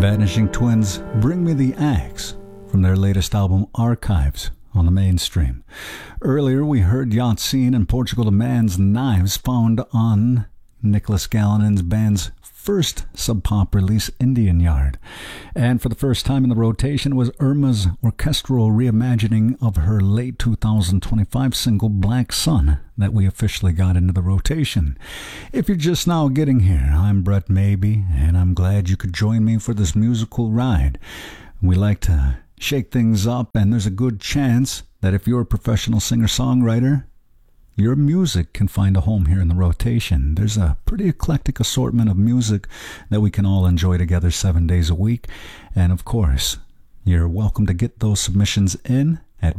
Vanishing Twins, Bring Me the Axe, from their latest album Archives, on the Mainstream. Earlier we heard Yatsine and Portugal the Man's Knives, found on Nicholas Gallinan's band's first sub-pop release, Indian Yard. And for the first time in the rotation was Irma's orchestral reimagining of her late 2025 single Black Sun that we officially got into the rotation. If you're just now getting here, I'm Brett Maybe, and I'm glad you could join me for this musical ride. We like to shake things up, and there's a good chance that if you're a professional singer-songwriter, your music can find a home here in the rotation. There's a pretty eclectic assortment of music that we can all enjoy together 7 days a week. And of course, you're welcome to get those submissions in at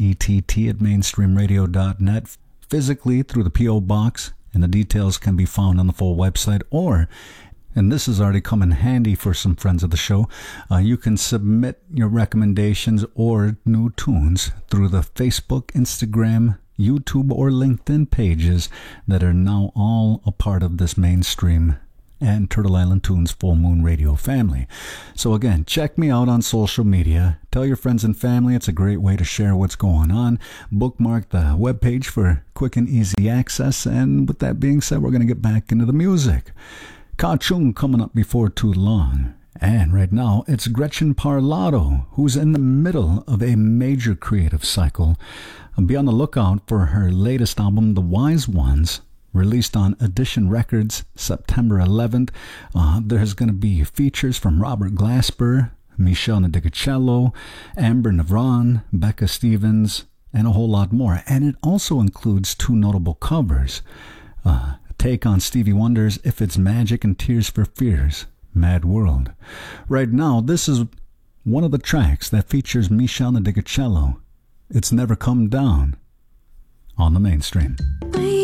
brett@mainstreamradio.net, physically through the P.O. Box, and the details can be found on the full website, or, and this has already come in handy for some friends of the show, you can submit your recommendations or new tunes through the Facebook, Instagram, YouTube, or LinkedIn pages that are now all a part of this Mainstream and Turtle Island Tunes Full Moon Radio family. So again, check me out on social media. Tell your friends and family. It's a great way to share what's going on. Bookmark the webpage for quick and easy access. And with that being said, we're going to get back into the music. Ka Chung coming up before too long. And right now, it's Gretchen Parlato, who's in the middle of a major creative cycle. Be on the lookout for her latest album, The Wise Ones, released on Edition Records September 11th. There's going to be features from Robert Glasper, Michelle Nadigacello, Amber Navran, Becca Stevens, and a whole lot more. And it also includes two notable covers. A take on Stevie Wonder's If It's Magic and Tears for Fears, Mad World. Right now, this is one of the tracks that features Michelle Nadigacello. It's Never Come Down, on the Mainstream.